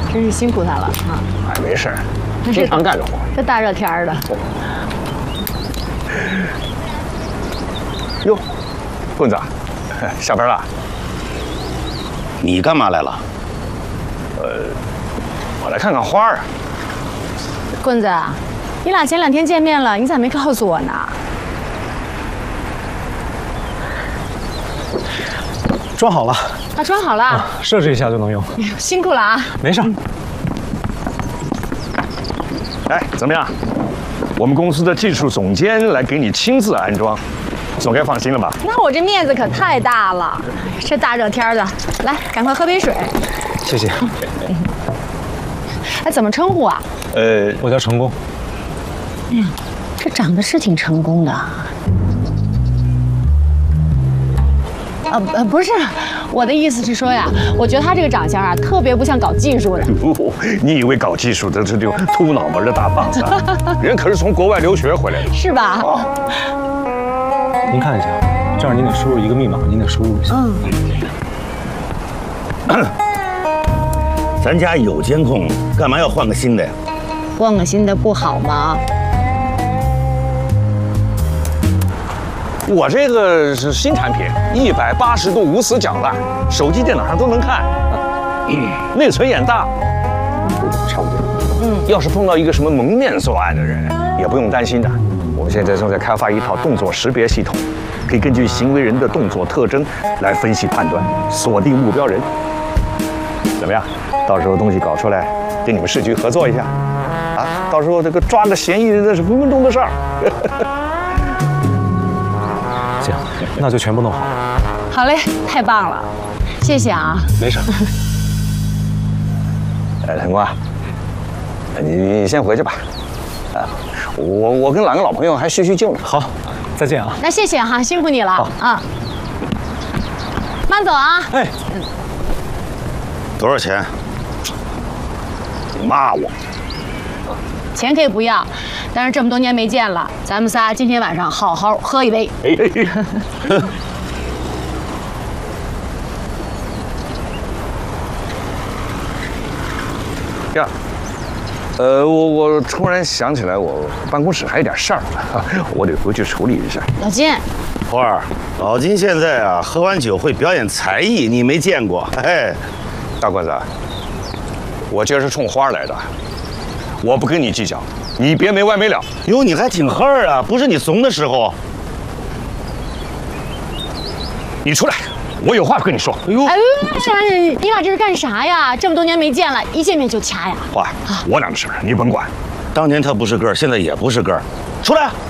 真是辛苦他了啊！ 哎，没事儿，经常干着活。 这大热天的。 哟，棍子，下班了？ 你干嘛来了？ 我来看看花儿。 棍子，你俩前2天见面了，你咋没告诉我呢？ 装好了啊，装好了， 啊，设置一下就能用。 辛苦了啊！ 没事。 哎，怎么样？我们公司的技术总监来给你亲自安装，总该放心了吧？ 那我这面子可太大了。这大热天的，来，赶快喝杯水。 谢谢。 哎，怎么称呼啊？ 我叫成功。 哎呀，这长得是挺成功的。不是，我的意思是说呀，我觉得他这个长相啊，特别不像搞技术的。 你以为搞技术的这就秃脑门的大胖子啊？人可是从国外留学回来的， 是吧？ 您看一下，这样您得输入一个密码，您得输入一下。 咱家有监控，干嘛要换个新的呀？ 换个新的不好吗？ 我这个是新产品，180度无死角的，手机、电脑上都能看，内存也大，差不多。要是碰到一个什么蒙面作案的人，也不用担心的。我们现在正在开发一套动作识别系统，可以根据行为人的动作特征来分析判断，锁定目标人。怎么样？到时候东西搞出来，跟你们市局合作一下，啊，到时候这个抓个嫌疑人那是分分钟的事儿。 行，那就全部弄好。 好嘞，太棒了，谢谢啊。 没事。 成功啊，你先回去吧。啊，我跟2个老朋友还叙叙旧呢。 好，再见啊。 那谢谢哈，辛苦你了好啊。慢走啊。 哎， 多少钱？ 你骂我？ 钱可以不要，但是这么多年没见了，咱们仨今天晚上好好喝一杯。 呀，我突然想起来，我办公室还有点事儿，我得回去处理一下。 老金， 花儿，老金现在啊，喝完酒会表演才艺，你没见过？哎， 大棍子，我今儿是冲花来的，我不跟你计较，你别没完没了。 哟，你还挺横啊，不是你怂的时候。 你出来，我有话跟你说。 哎呦， 哎，你俩这是干啥呀？这么多年没见了，一见面就掐呀？ 花，我俩的事儿你甭管。 当年他不是个儿，现在也不是个儿，出来。